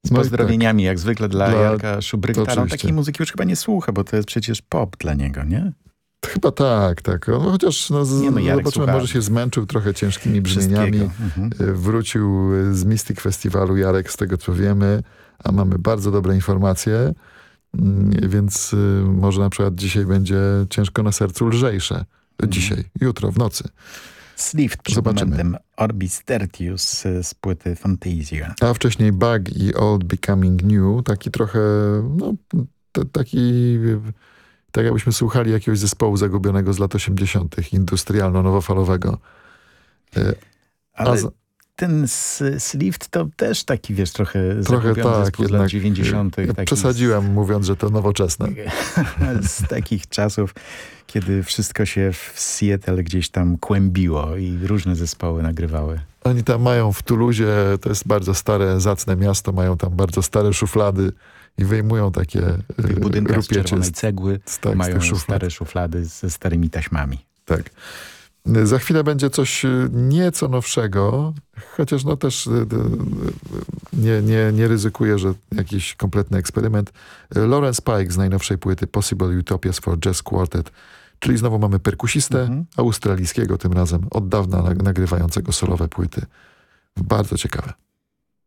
Z pozdrowieniami, jak zwykle dla Jarka Szubryka. On takiej muzyki już chyba nie słucha, bo to jest przecież pop dla niego, nie? Chyba tak. No, chociaż zobaczymy, może się zmęczył trochę ciężkimi brzmieniami. Wrócił z Mystic Festiwalu Jarek, z tego co wiemy, a mamy bardzo dobre informacje, więc może na przykład dzisiaj będzie ciężko na sercu lżejsze. Dzisiaj, jutro, w nocy. Slift przed momentem Orbis Tertius z płyty Fantasia. A wcześniej Bug i Old Becoming New, taki trochę, tak jakbyśmy słuchali jakiegoś zespołu zagubionego z lat 80., industrialno-nowofalowego. Ale ten Slift to też taki, wiesz, trochę zagubiony zespół z lat 90. Przesadziłem, mówiąc, że to nowoczesne. Z takich czasów, kiedy wszystko się w Seattle gdzieś tam kłębiło i różne zespoły nagrywały. Oni tam mają w Tuluzie, to jest bardzo stare, zacne miasto, mają tam bardzo stare szuflady i wyjmują takie w budynkach z czerwonej cegły mają z stare szuflady ze starymi taśmami. Tak. Za chwilę będzie coś nieco nowszego, chociaż też nie ryzykuję, że jakiś kompletny eksperyment. Lawrence Pike z najnowszej płyty Possible Utopias for Jazz Quartet, czyli znowu mamy perkusistę australijskiego tym razem, od dawna nagrywającego solowe płyty. Bardzo ciekawe.